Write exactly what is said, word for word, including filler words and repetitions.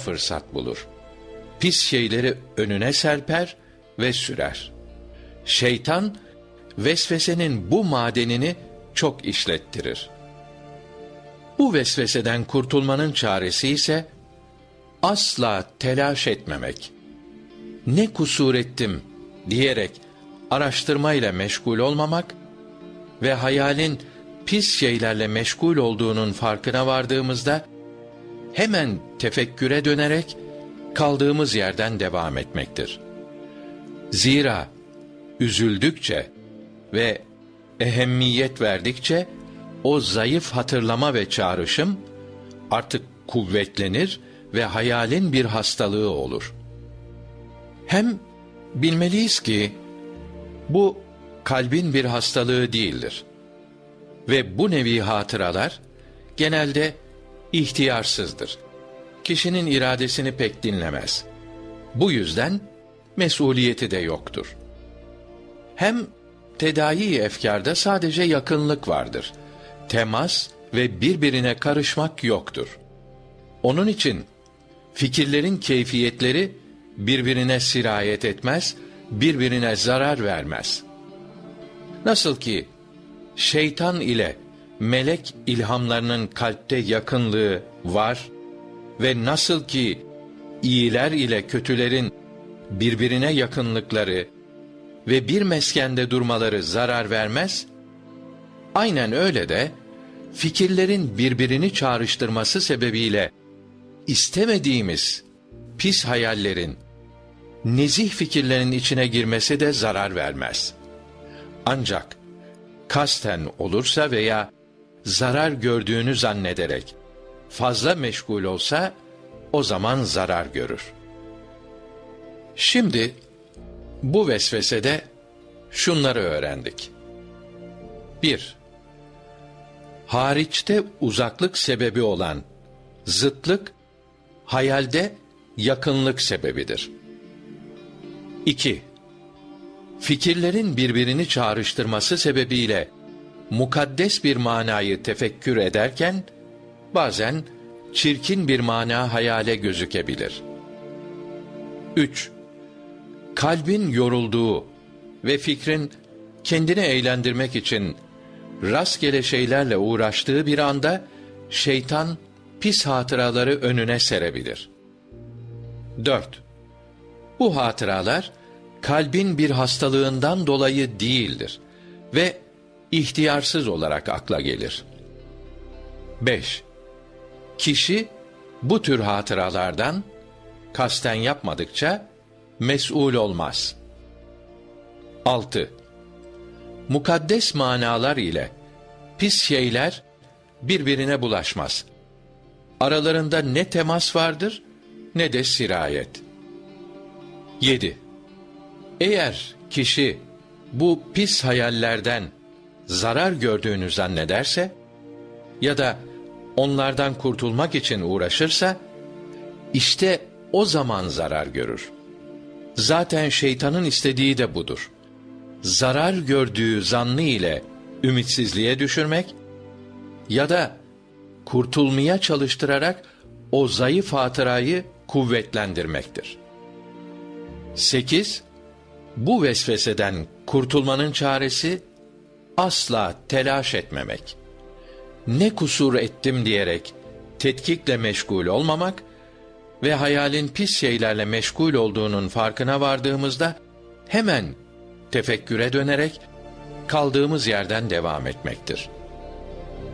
fırsat bulur. Pis şeyleri önüne serper ve sürer. Şeytan, vesvesenin bu madenini çok işlettirir. Bu vesveseden kurtulmanın çaresi ise, asla telaş etmemek. Ne kusur ettim diyerek araştırmayla meşgul olmamak ve hayalin pis şeylerle meşgul olduğunun farkına vardığımızda, hemen tefekküre dönerek kaldığımız yerden devam etmektir. Zira üzüldükçe ve ehemmiyet verdikçe, o zayıf hatırlama ve çağrışım artık kuvvetlenir ve hayalin bir hastalığı olur. Hem bilmeliyiz ki, bu kalbin bir hastalığı değildir. Ve bu nevi hatıralar genelde ihtiyarsızdır. Kişinin iradesini pek dinlemez. Bu yüzden mesuliyeti de yoktur. Hem tedai efkârda sadece yakınlık vardır. Temas ve birbirine karışmak yoktur. Onun için fikirlerin keyfiyetleri birbirine sirayet etmez, birbirine zarar vermez. Nasıl ki şeytan ile melek ilhamlarının kalpte yakınlığı var ve nasıl ki iyiler ile kötülerin birbirine yakınlıkları ve bir meskende durmaları zarar vermez, aynen öyle de fikirlerin birbirini çağrıştırması sebebiyle istemediğimiz pis hayallerin, nezih fikirlerin içine girmesi de zarar vermez. Ancak kasten olursa veya zarar gördüğünü zannederek fazla meşgul olsa, o zaman zarar görür. Şimdi bu vesvesede şunları öğrendik. bir. Hariçte uzaklık sebebi olan zıtlık, hayalde yakınlık sebebidir. iki. Fikirlerin birbirini çağrıştırması sebebiyle mukaddes bir manayı tefekkür ederken, bazen çirkin bir mana hayale gözükebilir. üç. Kalbin yorulduğu ve fikrin kendini eğlendirmek için rastgele şeylerle uğraştığı bir anda, şeytan pis hatıraları önüne serebilir. dört. Bu hatıralar, kalbin bir hastalığından dolayı değildir ve ihtiyarsız olarak akla gelir. beş. Kişi, bu tür hatıralardan, kasten yapmadıkça, mes'ul olmaz. altı. Mukaddes manalar ile pis şeyler birbirine bulaşmaz. Aralarında ne temas vardır, ne de sirayet. yedi. Eğer kişi bu pis hayallerden zarar gördüğünü zannederse ya da onlardan kurtulmak için uğraşırsa, işte o zaman zarar görür. Zaten şeytanın istediği de budur. Zarar gördüğü zannı ile ümitsizliğe düşürmek ya da kurtulmaya çalıştırarak o zayıf hatırayı kuvvetlendirmektir. sekiz. Bu vesveseden kurtulmanın çaresi, asla telaş etmemek. Ne kusur ettim diyerek tetkikle meşgul olmamak ve hayalin pis şeylerle meşgul olduğunun farkına vardığımızda, hemen tefekküre dönerek kaldığımız yerden devam etmektir.